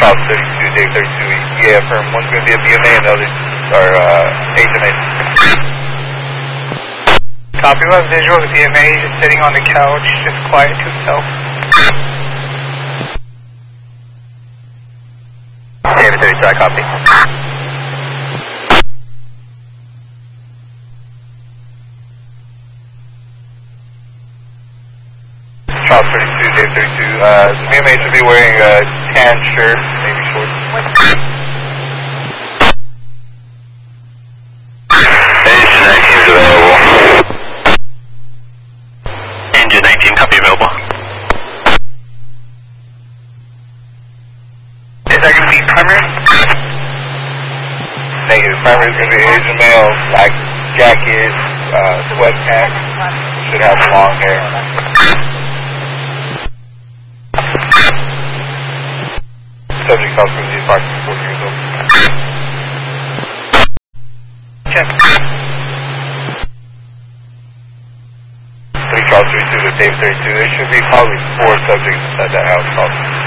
Charles 32, Dave 32. Yeah, affirm. One's going to be a BMA and the others are HMA. Copy, we have visual of the BMA, just sitting on the couch, just quiet to himself. David 32, I copy. Charles 32, Dave 32. The BMA should be wearing a tan shirt, maybe shorts. Engine 19 is available. Engine 19, copy available. Is that going to be primary? Negative. Primary is going to be Asian male, black jacket, sweatpants, should have long hair. Subject calls from the approximately 40 years old. Check. 3 Charles 32 to Dave 32. There should be probably 4 subjects inside that house.